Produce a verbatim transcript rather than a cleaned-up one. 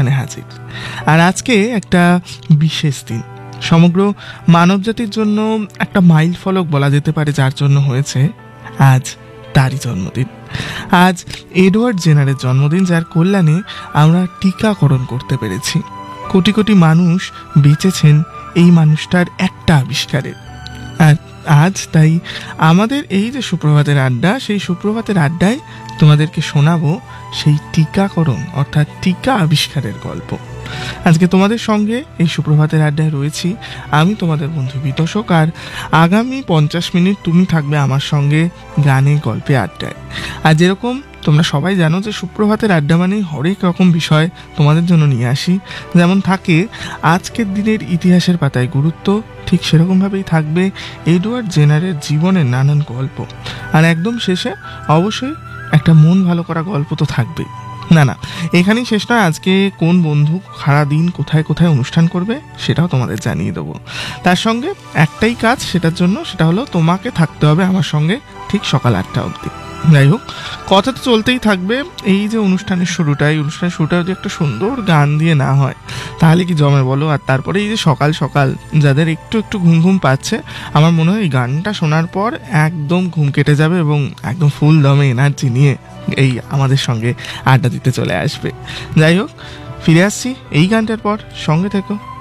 অনুষ্ঠানে হাজির। আর আজকে একটা বিশেষ দিন, সমগ্র মানবজাতির জন্য একটা মাইল ফলক বলা যেতে পারে, যার জন্য হয়েছে আজ তারই জন্মদিন। আজ এডওয়ার্ড জেনারের জন্মদিন, যার কল্যাণে আমরা টিকাকরণ করতে পেরেছি। কোটি কোটি মানুষ বেঁচেছেন এই মানুষটার একটা আবিষ্কারে। আর আজ তাই আমাদের এই যে সুপ্রভাতের আড্ডা, সেই সুপ্রভাতের আড্ডায় তোমাদেরকে শোনাবো সেই টিকাকরণ অর্থাৎ টিকা আবিষ্কারের গল্প। আজকে তোমাদের সঙ্গে এই সুপ্রভাতের আড্ডায় রয়েছি আমি, তোমাদের বন্ধু বিতোষক। আর আগামী পঞ্চাশ মিনিট তুমি থাকবে আমার সঙ্গে গানে, গল্পে, আড্ডায়। আর যেরকম তোমরা সবাই জানো যে সুপ্রভাতের আড্ডা মানেই হরেক রকম বিষয় তোমাদের জন্য নিয়ে আসি। যেমন থাকে আজকের দিনের ইতিহাসের পাতায় গুরুত্ব, ঠিক সেরকমভাবেই থাকবে এডওয়ার্ড জেনারের জীবনের নানান গল্প। আর একদম শেষে অবশ্যই একটা মন ভালো করা গল্প তো থাকবেই। না না এখানেই শেষ নয়, আজকে কোন বন্ধু সারাদিন কোথায় কোথায় অনুষ্ঠান করবে সেটাও তোমাদের জানিয়ে দেবো। তার সঙ্গে একটাই কাজ সেটার জন্য, সেটা হলো তোমাকে থাকতে হবে আমার সঙ্গে ঠিক সকাল আটটা অবধি। যাই হোক, কথা তো চলতেই থাকবে। এই যে অনুষ্ঠানের শুরুটা, এই অনুষ্ঠানের শুরুটা যদি একটা সুন্দর গান দিয়ে না হয় তাহলে কি জমে বলো? আর তারপরে এই যে সকাল সকাল যাদের একটু একটু ঘুম ঘুম পাচ্ছে, আমার মনে হয় এই গানটা শোনার পর একদম ঘুম কেটে যাবে এবং একদম ফুল দমে এনার্জি নিয়ে এই আমাদের সঙ্গে আড্ডা দিতে চলে আসবে। যাই হোক, ফিরে আসছি এই গানটার পর, সঙ্গে থেকো।